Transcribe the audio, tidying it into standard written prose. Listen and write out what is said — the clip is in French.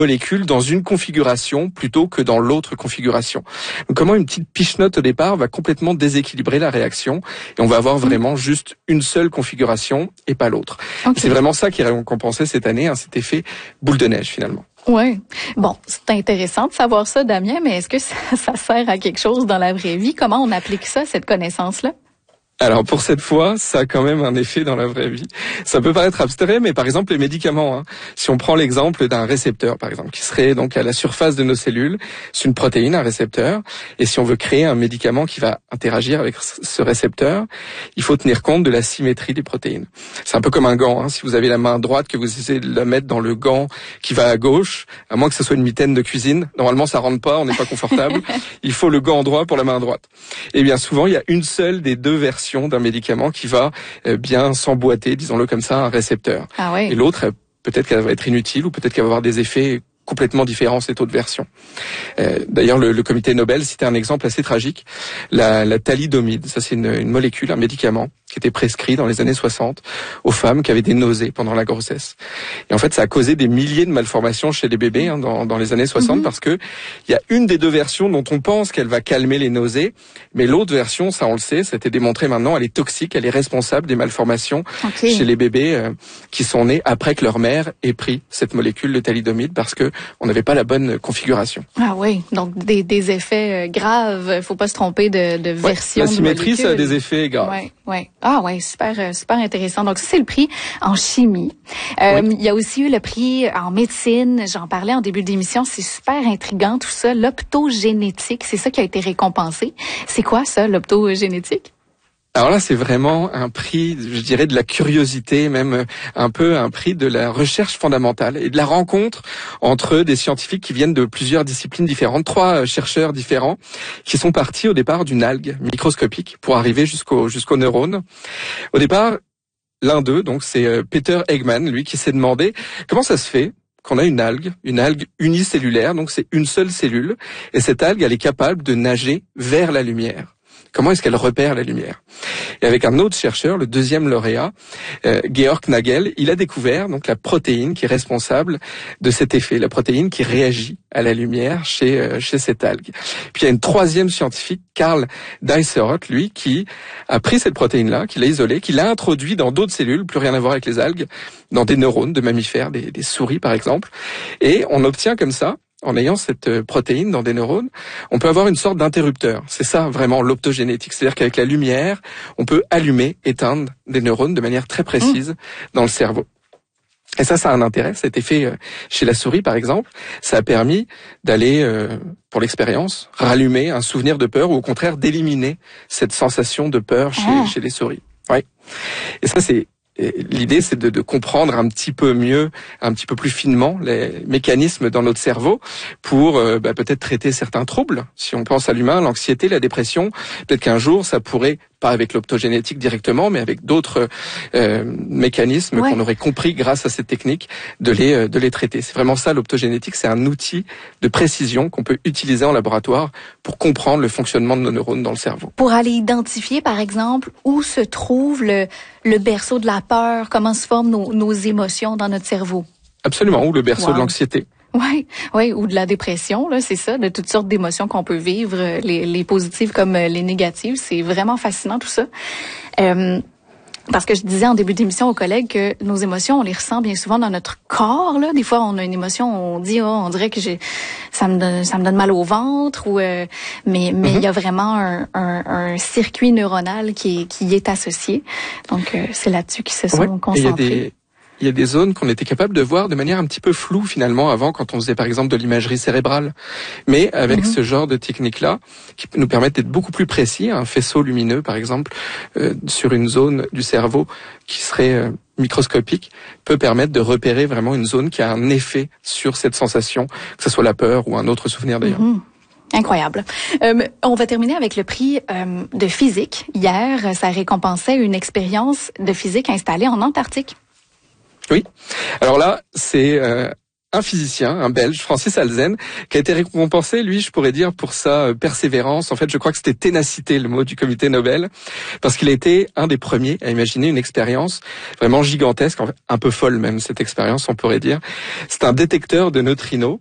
molécule dans une configuration plutôt que dans l'autre configuration. Donc comment une petite piche-note au départ va complètement déséquilibrer la réaction et on va avoir vraiment juste une seule configuration et pas l'autre. Okay. C'est vraiment ça qui est récompensé cette année, hein, cet effet boule de neige finalement. Oui. Bon, c'est intéressant de savoir ça, Damien, mais est-ce que ça sert à quelque chose dans la vraie vie? Comment on applique ça, cette connaissance-là? Alors pour cette fois, ça a quand même un effet dans la vraie vie. Ça peut paraître abstrait, mais par exemple les médicaments. Hein. Si on prend l'exemple d'un récepteur, par exemple, qui serait donc à la surface de nos cellules, c'est une protéine, un récepteur. Et si on veut créer un médicament qui va interagir avec ce récepteur, il faut tenir compte de la symétrie des protéines. C'est un peu comme un gant. Hein. Si vous avez la main droite, que vous essayez de la mettre dans le gant qui va à gauche, à moins que ce soit une mitaine de cuisine, normalement ça rentre pas, on n'est pas confortable. Il faut le gant droit pour la main droite. Et bien souvent, il y a une seule des deux versions d'un médicament qui va bien s'emboîter, disons-le comme ça, un récepteur. Ah oui. Et l'autre, peut-être qu'elle va être inutile ou peut-être qu'elle va avoir des effets complètement différents cette autre version. D'ailleurs, le comité Nobel citait un exemple assez tragique, la thalidomide. Ça, c'est une molécule, un médicament qui était prescrit dans les années 60 aux femmes qui avaient des nausées pendant la grossesse. Et en fait, ça a causé des milliers de malformations chez les bébés hein, dans les années 60 parce que il y a une des deux versions dont on pense qu'elle va calmer les nausées, mais l'autre version, ça on le sait, ça a été démontré maintenant, elle est toxique, elle est responsable des malformations chez les bébés qui sont nés après que leur mère ait pris cette molécule, le thalidomide, parce que on n'avait pas la bonne configuration. Ah oui, donc des effets graves, faut pas se tromper de version. La symétrie, ça a des effets graves. Ouais. Ah ouais, super intéressant. Donc ça c'est le prix en chimie. Il y a aussi eu le prix en médecine, j'en parlais en début d'émission, c'est super intriguant tout ça, l'optogénétique, c'est ça qui a été récompensé. C'est quoi ça, l'optogénétique? Alors là, c'est vraiment un prix, je dirais, de la curiosité, même un peu un prix de la recherche fondamentale et de la rencontre entre des scientifiques qui viennent de plusieurs disciplines différentes, 3 chercheurs différents, qui sont partis au départ d'une algue microscopique pour arriver jusqu'au neurone. Au départ, l'un d'eux, donc c'est Peter Eggman, lui, qui s'est demandé comment ça se fait qu'on a une algue unicellulaire, donc c'est une seule cellule, et cette algue, elle est capable de nager vers la lumière. Comment est-ce qu'elle repère la lumière? Et avec un autre chercheur, le deuxième lauréat, Georg Nagel, il a découvert donc la protéine qui est responsable de cet effet, la protéine qui réagit à la lumière chez cette algue. Puis il y a une troisième scientifique, Karl Deisseroth, lui, qui a pris cette protéine-là, qui l'a isolée, qui l'a introduit dans d'autres cellules, plus rien à voir avec les algues, dans des neurones de mammifères, des souris par exemple, et on obtient comme ça, en ayant cette protéine dans des neurones, on peut avoir une sorte d'interrupteur. C'est ça vraiment l'optogénétique. C'est-à-dire qu'avec la lumière, on peut allumer, éteindre des neurones de manière très précise dans le cerveau. Et ça a un intérêt. Ça a été fait chez la souris, par exemple. Ça a permis d'aller, pour l'expérience, rallumer un souvenir de peur ou au contraire d'éliminer cette sensation de peur chez les souris. Ouais. Et ça, l'idée, c'est de comprendre un petit peu mieux, un petit peu plus finement les mécanismes dans notre cerveau pour peut-être traiter certains troubles. Si on pense à l'humain, l'anxiété, la dépression, peut-être qu'un jour, ça pourrait, pas avec l'optogénétique directement, mais avec d'autres mécanismes qu'on aurait compris grâce à cette technique de les traiter. C'est vraiment ça, l'optogénétique, c'est un outil de précision qu'on peut utiliser en laboratoire pour comprendre le fonctionnement de nos neurones dans le cerveau. Pour aller identifier, par exemple, où se trouve le berceau de la peur, comment se forment nos émotions dans notre cerveau. Absolument, ou le berceau de l'anxiété. Oui, ou de la dépression, là, c'est ça, de toutes sortes d'émotions qu'on peut vivre, les positives comme les négatives. C'est vraiment fascinant tout ça. Parce que je disais en début d'émission aux collègues que nos émotions, on les ressent bien souvent dans notre corps. Là, des fois, on a une émotion, on dit, on dirait que ça me donne mal au ventre. Mais il y a vraiment un circuit neuronal qui est associé. Donc, c'est là-dessus qu'ils se sont concentrés. Il y a des zones qu'on était capable de voir de manière un petit peu floue finalement avant quand on faisait par exemple de l'imagerie cérébrale. Mais avec ce genre de technique-là, qui nous permettent d'être beaucoup plus précis, un faisceau lumineux par exemple, sur une zone du cerveau qui serait microscopique, peut permettre de repérer vraiment une zone qui a un effet sur cette sensation, que ce soit la peur ou un autre souvenir d'ailleurs. Incroyable. On va terminer avec le prix de physique. Hier, ça récompensait une expérience de physique installée en Antarctique. Oui. Alors là, c'est un physicien, un Belge, Francis Halzen, qui a été récompensé, lui, je pourrais dire, pour sa persévérance. En fait, je crois que c'était ténacité, le mot du comité Nobel, parce qu'il a été un des premiers à imaginer une expérience vraiment gigantesque, un peu folle même, cette expérience, on pourrait dire. C'est un détecteur de neutrinos